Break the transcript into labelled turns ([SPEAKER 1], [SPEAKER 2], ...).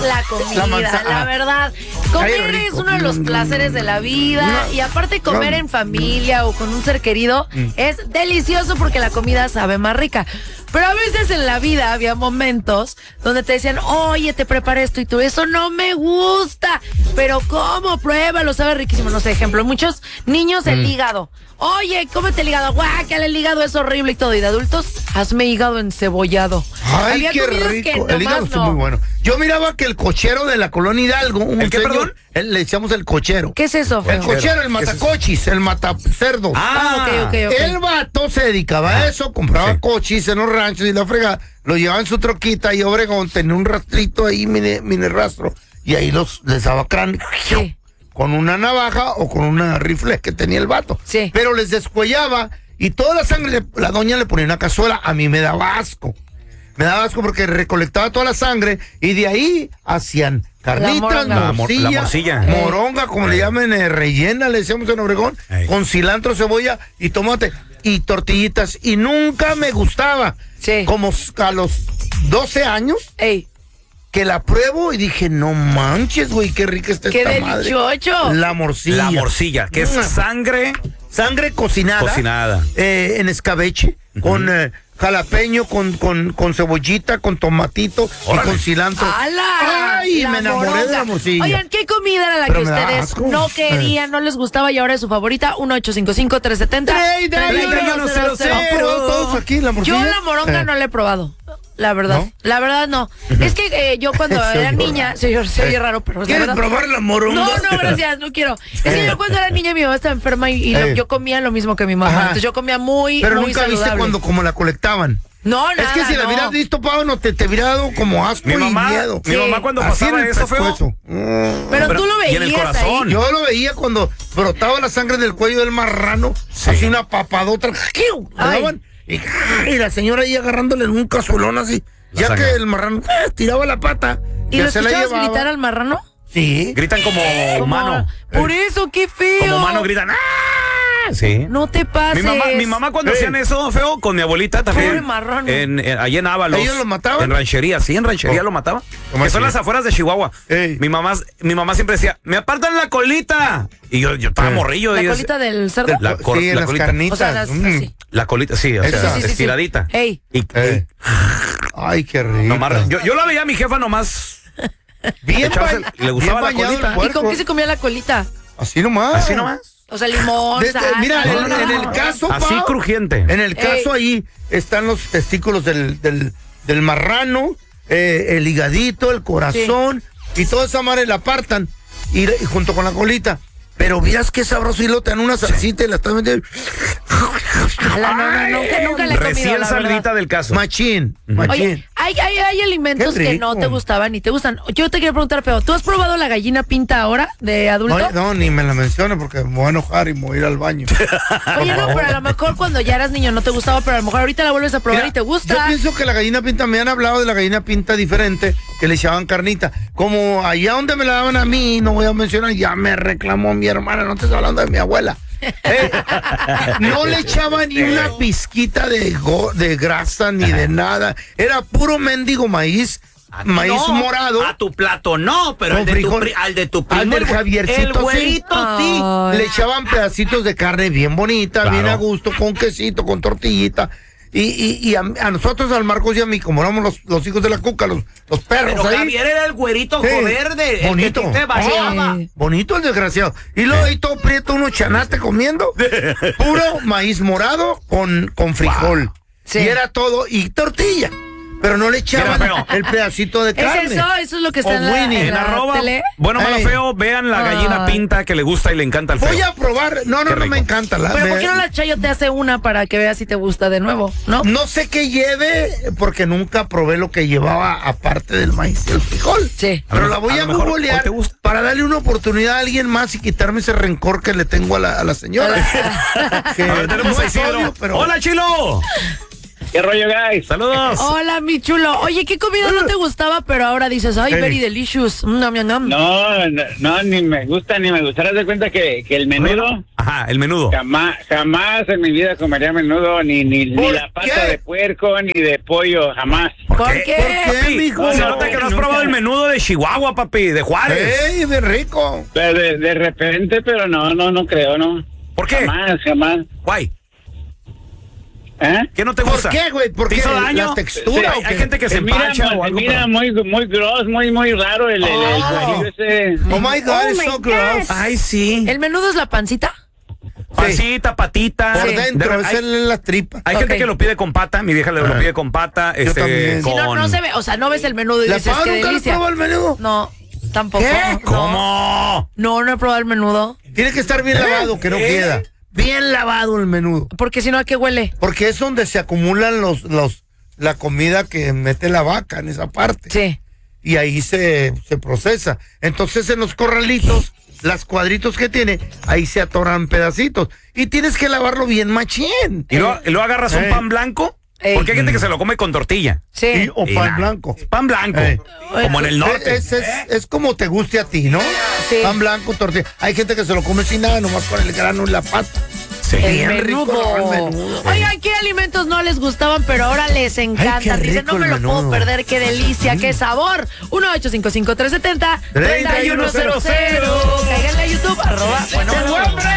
[SPEAKER 1] la comida, la verdad. Comer es uno de los placeres de la vida y aparte comer en familia o con un ser querido es delicioso porque la comida sabe más rica. Pero a veces en la vida había momentos donde te decían, oye, te preparé esto y tú, eso no me gusta. Pero ¿cómo? Pruébalo, sabe riquísimo. No sé, ejemplo, muchos niños el hígado. Oye, cómete el hígado, guácala, el hígado es horrible y todo. Y de adultos, hazme hígado encebollado.
[SPEAKER 2] Ay, qué rico. El hígado es muy bueno. Yo miraba que el cochero de la colonia Hidalgo,
[SPEAKER 3] ¿El qué, perdón?
[SPEAKER 2] Le decíamos el cochero.
[SPEAKER 1] ¿Qué es eso, feo?
[SPEAKER 2] El cochero, el matacochis, el matacerdo.
[SPEAKER 1] Ok.
[SPEAKER 2] El vato se dedicaba a eso, compraba cochis en los ranchos y la fregada, lo llevaba en su troquita y Obregón tenía un rastrito ahí, mini rastro, y ahí les daba cráneo.
[SPEAKER 1] Sí.
[SPEAKER 2] Con una navaja o con una rifle que tenía el vato.
[SPEAKER 1] Sí.
[SPEAKER 2] Pero les descuellaba y toda la sangre, la doña le ponía una cazuela. A mí me daba asco. Me daba asco porque recolectaba toda la sangre y de ahí hacían carnitas, morcilla, moronga, como le llaman, rellena, le decíamos en Obregón, con cilantro, cebolla y tomate y tortillitas. Y nunca me gustaba.
[SPEAKER 1] Sí.
[SPEAKER 2] Como a los 12 años.
[SPEAKER 1] Ey.
[SPEAKER 2] Que la pruebo y dije, no manches, güey, qué rica está esta madre.
[SPEAKER 1] ¡Qué delicioso!
[SPEAKER 2] La morcilla.
[SPEAKER 3] La morcilla, que es sangre
[SPEAKER 2] cocinada. En escabeche, con jalapeño, con cebollita, con tomatito y con cilantro.
[SPEAKER 1] ¡Hala!
[SPEAKER 2] ¡Ay! Me enamoré de la morcilla.
[SPEAKER 1] Oigan, ¿qué comida era la que ustedes no querían, no les gustaba y ahora es su favorita? 1-855-370.
[SPEAKER 2] Todos aquí, la morcilla.
[SPEAKER 1] Yo la moronga no la he probado. La verdad, ¿no? La verdad no. Es que yo cuando era niña, se oye raro, pero
[SPEAKER 2] ¿quieres probar la moronga?
[SPEAKER 1] No, gracias, no quiero. Es que yo cuando era niña mi mamá estaba enferma y yo comía lo mismo que mi mamá. Entonces yo comía muy
[SPEAKER 2] pero
[SPEAKER 1] muy
[SPEAKER 2] nunca
[SPEAKER 1] saludable.
[SPEAKER 2] Viste cuando como la colectaban.
[SPEAKER 1] No, nada,
[SPEAKER 2] es que si la hubieras visto, Pau, no te hubiera dado como asco y miedo.
[SPEAKER 3] Mi mamá cuando pasaba eso, feo.
[SPEAKER 1] Pero tú lo veías
[SPEAKER 3] en el corazón.
[SPEAKER 2] Yo lo veía cuando brotaba la sangre del cuello del marrano, así una papadota, y la señora ahí agarrándole en un cazuelón así. Ya que el marrano tiraba la pata.
[SPEAKER 1] ¿Y lo escuchabas gritar al marrano?
[SPEAKER 2] Sí.
[SPEAKER 3] Gritan como humano.
[SPEAKER 1] Por eso, qué feo.
[SPEAKER 3] Como humano gritan. ¡Ah! Sí.
[SPEAKER 1] No te pases.
[SPEAKER 3] Mi mamá cuando hacían eso, feo, con mi abuelita también.
[SPEAKER 1] Pobre marrano.
[SPEAKER 3] Allí en Ábalos.
[SPEAKER 2] ¿Ellos lo mataban?
[SPEAKER 3] En ranchería, sí, en ranchería lo mataban. Que son las afueras de Chihuahua. Mi mamá siempre decía, me apartan la colita. Y yo estaba morrillo.
[SPEAKER 1] ¿La colita del cerdo?
[SPEAKER 2] La colita.
[SPEAKER 1] Carnitas. O sea,
[SPEAKER 3] la colita, sí, o sea, estiradita.
[SPEAKER 1] Ey.
[SPEAKER 2] Ay, qué rico.
[SPEAKER 3] Yo la veía a mi jefa nomás. Le gustaba la colita.
[SPEAKER 1] ¿Y con qué se comía la colita?
[SPEAKER 2] Así nomás.
[SPEAKER 1] O sea, limón, sal.
[SPEAKER 2] Mira, en el caso,
[SPEAKER 3] así
[SPEAKER 2] Pau,
[SPEAKER 3] crujiente.
[SPEAKER 2] En el caso ahí están los testículos del marrano, el higadito, el corazón, y toda esa madre la apartan y junto con la colita. Pero miras qué sabroso y lo te dan una salsita y la están metiendo.
[SPEAKER 1] Nunca le he comido,
[SPEAKER 3] recién salidita del caso.
[SPEAKER 2] Machín.
[SPEAKER 1] Oye, hay alimentos que no te gustaban ni te gustan. Yo te quiero preguntar, Feo, ¿tú has probado la gallina pinta ahora de adulto?
[SPEAKER 2] No, ni me la menciones porque me voy a enojar y me voy a ir al baño.
[SPEAKER 1] Oye, no, pero a lo mejor cuando ya eras niño no te gustaba, pero a lo mejor ahorita la vuelves a probar y te gusta.
[SPEAKER 2] Yo pienso que la gallina pinta, me han hablado de la gallina pinta diferente, que le echaban carnita. Como allá donde me la daban a mí, no voy a mencionar, ya me reclamó mi hermana, no te estoy hablando de mi abuela. No le echaban ni una pizquita de grasa ni de nada. Era puro mendigo maíz morado.
[SPEAKER 3] A tu plato no, pero al de tu primo.
[SPEAKER 2] Al del Javiercito,
[SPEAKER 3] el güerito, sí.
[SPEAKER 2] Le echaban pedacitos de carne bien bonita, claro, bien a gusto, con quesito, con tortillita. Y a nosotros, al Marcos y a mí, como éramos los hijos de la cuca, los perros.
[SPEAKER 3] Pero
[SPEAKER 2] ahí.
[SPEAKER 3] Javier era el güerito verde.
[SPEAKER 2] Bonito.
[SPEAKER 3] El que te vaciaba.
[SPEAKER 2] Bonito el desgraciado. Y luego ahí todo prieto, uno chanate comiendo. Puro maíz morado con frijol. Wow. Sí. Y era todo. Y tortilla. Pero no le echaban el pedacito de carne.
[SPEAKER 1] Eso es lo que está en la
[SPEAKER 3] arroba
[SPEAKER 1] tele.
[SPEAKER 3] Bueno, malo feo, vean la gallina pinta que le gusta y le encanta al feo.
[SPEAKER 2] Voy a probar. No me encanta.
[SPEAKER 1] Pero ¿por qué no la Chayo te hace una para que veas si te gusta de nuevo?
[SPEAKER 2] No sé qué lleve, porque nunca probé lo que llevaba aparte del maíz y el frijol.
[SPEAKER 1] Sí.
[SPEAKER 2] Pero la voy a googlear para darle una oportunidad a alguien más y quitarme ese rencor que le tengo a la señora.
[SPEAKER 3] A ver, tenemos a Isidro. Hola, Chilo.
[SPEAKER 4] ¿Qué rollo, guys?
[SPEAKER 3] Saludos.
[SPEAKER 1] Hola, mi chulo. Oye, ¿qué comida no te gustaba, pero ahora dices, ay, very delicious?
[SPEAKER 4] No, ni me gusta, ni me gustarás de cuenta que el menudo.
[SPEAKER 3] Ajá, el menudo.
[SPEAKER 4] Jamás en mi vida comería menudo, ni la pata de puerco, ni de pollo, jamás.
[SPEAKER 1] ¿Por qué?
[SPEAKER 2] ¿Por qué, mijo?
[SPEAKER 3] Se nota que no has probado el menudo de Chihuahua, papi, de Juárez.
[SPEAKER 2] ¡Ey, de rico!
[SPEAKER 4] Pero de repente, pero no creo, ¿no?
[SPEAKER 3] ¿Por qué?
[SPEAKER 4] Jamás.
[SPEAKER 3] Guay.
[SPEAKER 4] ¿Eh?
[SPEAKER 3] ¿Qué no te gusta?
[SPEAKER 2] ¿Por qué, güey? ¿Por
[SPEAKER 3] ¿Te
[SPEAKER 2] qué?
[SPEAKER 3] hizo daño?
[SPEAKER 2] ¿La textura?
[SPEAKER 3] Sí,
[SPEAKER 2] ¿o qué?
[SPEAKER 3] hay gente que se empacha o algo.
[SPEAKER 4] Mira, muy gross, muy raro el guajillo ese.
[SPEAKER 2] Oh my God, it's so gross.
[SPEAKER 3] Ay, sí.
[SPEAKER 1] ¿El menudo es la pancita?
[SPEAKER 3] Pancita, patita.
[SPEAKER 2] Por dentro, esa
[SPEAKER 3] hay,
[SPEAKER 2] es la tripa.
[SPEAKER 3] hay gente que lo pide con pata, mi vieja lo pide con pata.
[SPEAKER 2] Yo también.
[SPEAKER 1] Si no se ve, o sea, no ves el menudo y
[SPEAKER 2] ¿La
[SPEAKER 1] dices,
[SPEAKER 2] Pau
[SPEAKER 1] qué
[SPEAKER 2] nunca le
[SPEAKER 1] delicia.
[SPEAKER 2] probó el menudo?
[SPEAKER 1] No, tampoco.
[SPEAKER 2] ¿Qué?
[SPEAKER 1] No.
[SPEAKER 3] ¿Cómo?
[SPEAKER 1] No he probado el menudo.
[SPEAKER 2] Tiene que estar bien lavado, que no queda. Bien lavado el menudo.
[SPEAKER 1] Porque si no, ¿a qué huele?
[SPEAKER 2] Porque es donde se acumulan la comida que mete la vaca en esa parte.
[SPEAKER 1] Sí.
[SPEAKER 2] Y ahí se procesa. Entonces en los corralitos, las cuadritos que tiene, ahí se atoran pedacitos. Y tienes que lavarlo bien machín.
[SPEAKER 3] Y luego agarras un pan blanco, porque hay gente que se lo come con tortilla.
[SPEAKER 1] Sí.
[SPEAKER 2] O pan blanco.
[SPEAKER 3] Pan blanco, como en el norte.
[SPEAKER 2] Es como te guste a ti, ¿no?
[SPEAKER 1] Sí.
[SPEAKER 2] Pan blanco, tortilla. Hay gente que se lo come sin nada, nomás con el grano en la pata.
[SPEAKER 3] Sí.
[SPEAKER 1] El
[SPEAKER 2] Bien rico
[SPEAKER 1] menudo.
[SPEAKER 2] el menudo.
[SPEAKER 1] Oigan, ¿qué alimentos no les gustaban, pero ahora les encanta?
[SPEAKER 2] Ay, qué
[SPEAKER 1] Dicen, no
[SPEAKER 2] rico
[SPEAKER 1] me lo
[SPEAKER 2] el
[SPEAKER 1] puedo
[SPEAKER 2] menudo.
[SPEAKER 1] perder, qué delicia, qué sabor. 1-855-370-3100.
[SPEAKER 2] 3100.
[SPEAKER 1] Cáiganle a YouTube, @buenobuenobueno.